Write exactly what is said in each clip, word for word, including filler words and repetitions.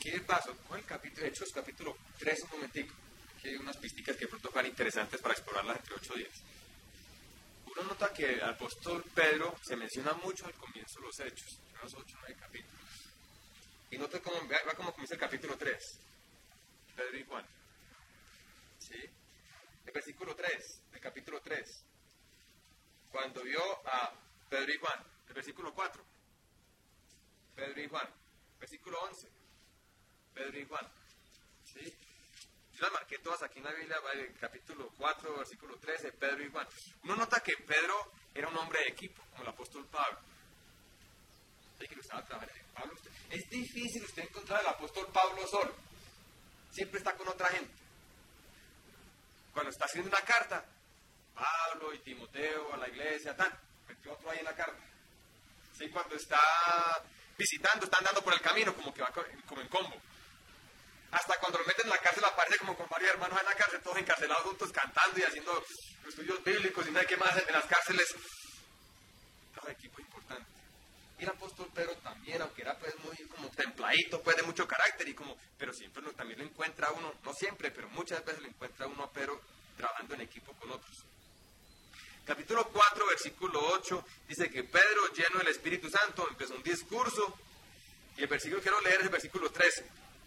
aquí el paso, con el capítulo, Hechos capítulo tres un momentico. Aquí hay unas pisticas que de pronto van interesantes para explorarlas entre ocho días. Uno nota que el apóstol Pedro se menciona mucho al comienzo de los Hechos, unos ocho o nueve capítulos. Y nota cómo va como comienza el capítulo tres, Pedro y Juan. ¿Sí? El versículo tres, del capítulo tres. Cuando vio a Pedro y Juan, el versículo cuatro, Pedro y Juan, versículo once, Pedro y Juan, ¿sí? Yo las marqué todas aquí en la Biblia, el capítulo cuatro, versículo trece, Pedro y Juan. Uno nota que Pedro era un hombre de equipo, como el apóstol Pablo. ¿Sí? Que lo estaba trabajando en Pablo. Es difícil usted encontrar al apóstol Pablo solo, siempre está con otra gente. Cuando está haciendo una carta, Pablo y Timoteo a la iglesia, tan, metió otro ahí en la carta. ¿Sí? Cuando está visitando, está andando por el camino, como que va como en combo. Hasta cuando lo meten en la cárcel aparece como con varios hermanos en la cárcel, todos encarcelados juntos, cantando y haciendo los estudios bíblicos y no hay qué más en las cárceles. No, equipo importante. Y el apóstol Pedro también, aunque era pues muy como templadito, pues de mucho carácter, y como, pero siempre lo, también lo encuentra uno, no siempre, pero muchas veces lo encuentra uno a Pedro trabajando en equipo con otros. Capítulo cuatro, versículo ocho, dice que Pedro, lleno del Espíritu Santo, empezó un discurso, y el versículo que quiero leer es el versículo trece.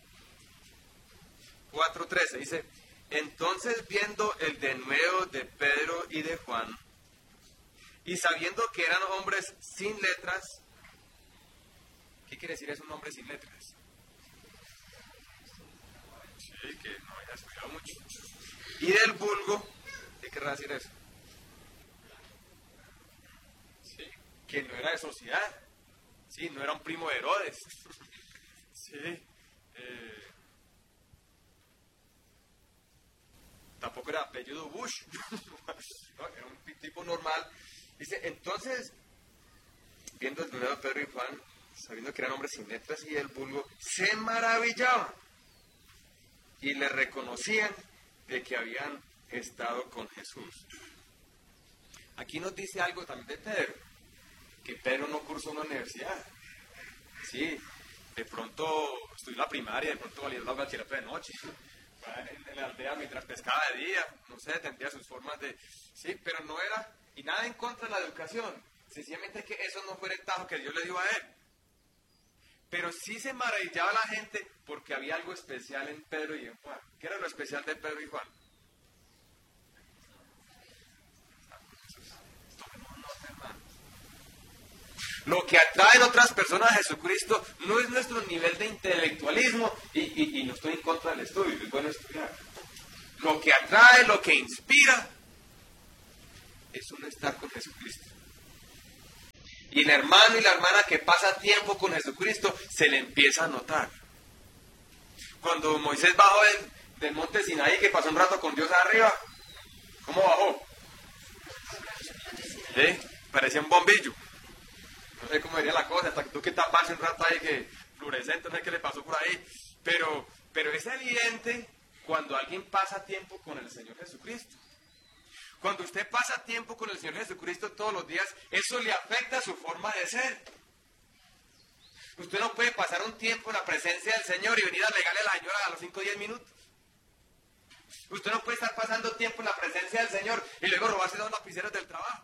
cuatro trece, dice, entonces viendo el denuedo de Pedro y de Juan, y sabiendo que eran hombres sin letras, ¿qué quiere decir es un hombre sin letras? Sí, que no haya estudiado mucho. Y del vulgo, ¿qué querrá decir eso? Sí, que no era de sociedad, sí, no era un primo de Herodes, sí, eh, tampoco era apellido Bush, no, era un tipo normal. Dice, entonces, viendo el dinero de Pedro y Juan, sabiendo que eran hombres sin letras y el vulgo, se maravillaban y le reconocían de que habían estado con Jesús. Aquí nos dice algo también de Pedro, que Pedro no cursó una universidad. Sí, de pronto estudió la primaria, de pronto valía la bachillerato de noche, en, en la aldea mientras pescaba de día, no sé, tendría sus formas de... Sí, pero no era, y nada en contra de la educación, sencillamente que eso no fue el tajo que Dios le dio a él. Pero sí se maravillaba la gente porque había algo especial en Pedro y en Juan. ¿Qué era lo especial de Pedro y Juan? Lo que atraen otras personas a Jesucristo no es nuestro nivel de intelectualismo, y, y, y no estoy en contra del estudio, es bueno estudiar. Lo que atrae, lo que inspira, es uno estar con Jesucristo. Y el hermano y la hermana que pasa tiempo con Jesucristo, se le empieza a notar. Cuando Moisés bajó del, del monte Sinaí, que pasó un rato con Dios arriba, ¿cómo bajó? ¿Eh? Parecía un bombillo. No sé cómo diría la cosa, hasta que tú que tapaste un rato ahí que fluorescente, no sé qué le pasó por ahí. Pero, pero es evidente cuando alguien pasa tiempo con el Señor Jesucristo. Cuando usted pasa tiempo con el Señor Jesucristo todos los días, eso le afecta a su forma de ser. Usted no puede pasar un tiempo en la presencia del Señor y venir a alegarle a la señora a los cinco o diez minutos. Usted no puede estar pasando tiempo en la presencia del Señor y luego robarse dos lapiceros del trabajo.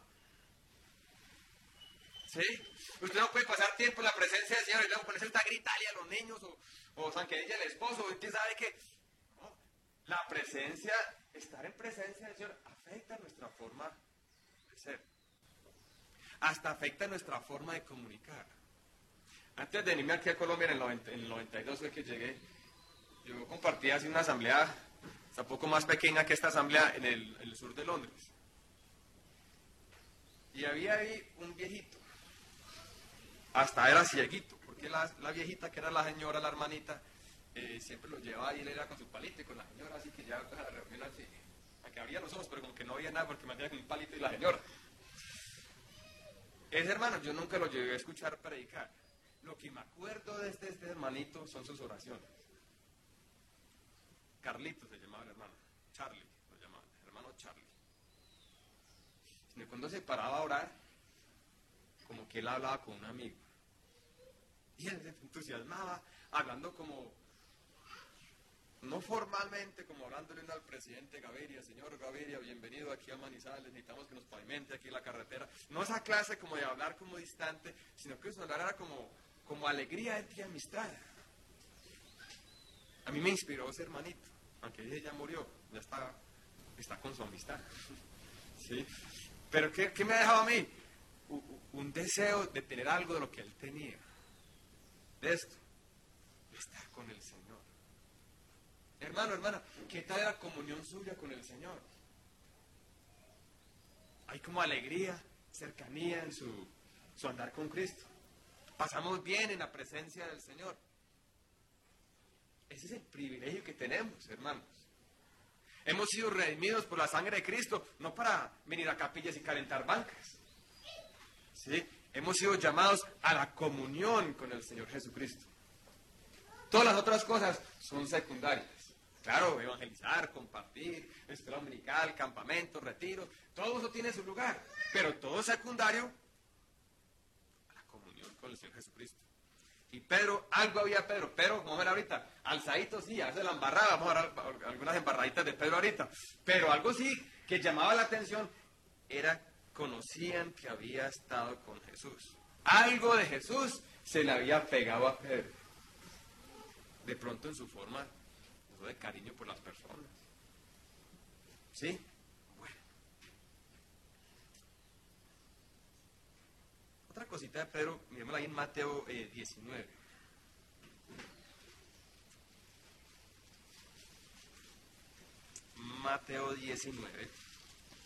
¿Sí? Usted no puede pasar tiempo en la presencia del Señor y luego ponerse a gritarle a los niños o, o sanquería al esposo, o quién sabe qué. No, la presencia, estar en presencia del Señor afecta nuestra forma de ser. Hasta afecta nuestra forma de comunicar. Antes de venirme aquí a Colombia en el, noventa, en el noventa y dos fue que llegué, yo compartí así una asamblea, un poco más pequeña que esta asamblea en el, en el sur de Londres. Y había ahí un viejito. Hasta era cieguito, porque la, la viejita, que era la señora, la hermanita, eh, siempre lo llevaba y él era con su palito y con la señora, así que ya a la reunión así, aunque abría los ojos, pero como que no veía nada porque mantenía con un palito y la señora. Ese hermano yo nunca lo llevé a escuchar predicar. Lo que me acuerdo de este, este hermanito son sus oraciones. Carlito se llamaba el hermano, Charlie, lo llamaba, el hermano Charlie. Cuando se paraba a orar, como que él hablaba con un amigo. Y él se entusiasmaba, hablando como, no formalmente como hablándole al presidente Gaviria, señor Gaviria, bienvenido aquí a Manizales, necesitamos que nos pavimente aquí la carretera. No esa clase como de hablar como distante, sino que su hablar era como, como alegría entre amistad. A mí me inspiró ese hermanito, aunque ella ya murió, ya está, está con su amistad. ¿Sí? Pero ¿qué, qué me ha dejado a mí? Un, un deseo de tener algo de lo que él tenía. De esto, estar con el Señor. Hermano, hermana, ¿qué tal la comunión suya con el Señor? Hay como alegría, cercanía en su, su andar con Cristo. Pasamos bien en la presencia del Señor. Ese es el privilegio que tenemos, hermanos. Hemos sido redimidos por la sangre de Cristo, no para venir a capillas y calentar bancas. ¿Sí? Hemos sido llamados a la comunión con el Señor Jesucristo. Todas las otras cosas son secundarias. Claro, evangelizar, compartir, escuela dominical, campamento, retiro, todo eso tiene su lugar, pero todo es secundario a la comunión con el Señor Jesucristo. Y Pedro, algo había Pedro, Pedro, vamos a ver ahorita, alzadito sí, hace la embarrada, vamos a ver algunas embarraditas de Pedro ahorita, pero algo sí que llamaba la atención era, conocían que había estado con Jesús. Algo de Jesús se le había pegado a Pedro. De pronto en su forma de cariño por las personas. ¿Sí? Bueno. Otra cosita de Pedro, miremosla ahí en Mateo eh, diecinueve. Mateo diecinueve.